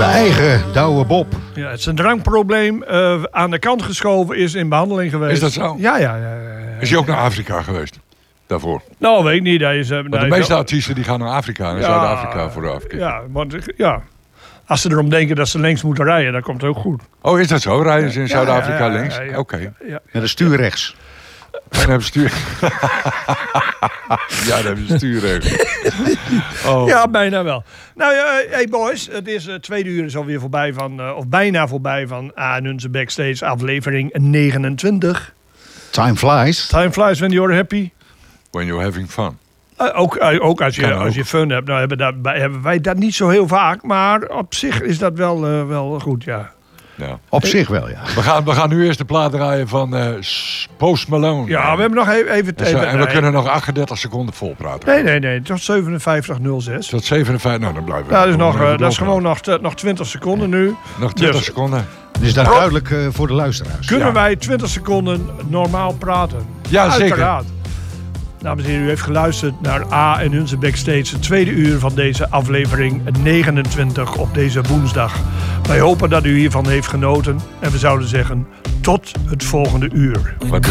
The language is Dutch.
Onze eigen Douwe Bob. Ja, het zijn drankprobleem aan de kant geschoven is in behandeling geweest. Is dat zo? Ja. Is hij ook naar Afrika geweest? Daarvoor? Nou, weet ik niet. De meeste artiesten die gaan naar Afrika en Zuid-Afrika voor de afkeer. Ja, want als ze erom denken dat ze links moeten rijden, dan komt het ook goed. Oh, is dat zo? Rijden ze in Zuid-Afrika links? Ja. Oké. Ja. En de stuur rechts. En dan hebben ze stuur. Ja, dan hebben ze stuurrecht. Oh. Ja, bijna wel. Nou ja, hey boys, het is tweede uur is alweer voorbij van, of bijna voorbij van Hunze Backstage aflevering 29. Time flies. Time flies when you're happy. When you're having fun. Ook als je fun hebt. Nou hebben wij dat niet zo heel vaak, maar op zich is dat wel goed, ja. Ja. Op zich wel, ja. We gaan nu eerst de plaat draaien van Post Malone. Ja, we hebben nog even... En we kunnen nog 38 seconden vol praten. Nee. Tot 57:06. Tot 57, nou dan blijven we. Ja, dus dat is gewoon nog 20 seconden nu. Nog 20 seconden. Dus dat duidelijk voor de luisteraars. Kunnen wij 20 seconden normaal praten? Ja, uiteraard. zeker. Dames en heren, u heeft geluisterd naar A en Hunze Backstage. Het tweede uur van deze aflevering 29 op deze woensdag. Wij hopen dat u hiervan heeft genoten. En we zouden zeggen, tot het volgende uur. Wat